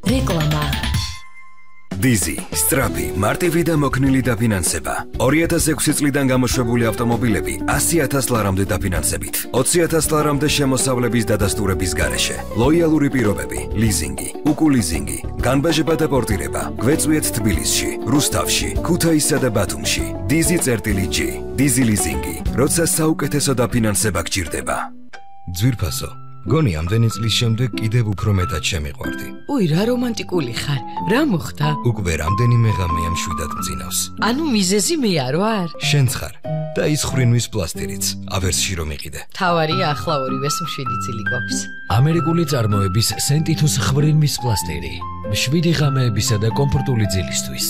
რეკლამა Dizzy, სწრაფი, მარტივი და მოქნილი დაფინანსება. 2006 წლიდან გამოშვებული ავტომობილები 100,000 ლარამდე დაფინანსებით. 20,000 ლარამდე შემოსავლების დადასტურების გარეშე. ლოიალური პირობები, ლიზინგი, უკულიზინგი, განბაჟება და პორტირება. გვეწვიეთ თბილისში, რუსთავში, ქუთაისსა და ბათუმში. Dizzy.G. Dizzy ლიზინგი. როცა საუკეთესო დაფინანსება გჭირდება. ძვირფასო. გონი ამდენი წლის შემდეგ კიდევ უფრო მეტად შემიყვარდი. უი, რა რომანტიკული ხარ. რა მოხდა? უკვე რამდენიმე ღამეა მშვიდად მძინავს. ანუ მიზეზი მე არ ვარ? შენც ხარ და ის ხრინვის პლასტირიც, ავერსში რომ იყიდე. თავარია ახლა ორივეს მშვიდი წილი გვაქვს. ამერიკული წარმოების სენტითუს ხრინვის პლასტირი. 7 ღამეებისა და კომფორტული ძილისთვის.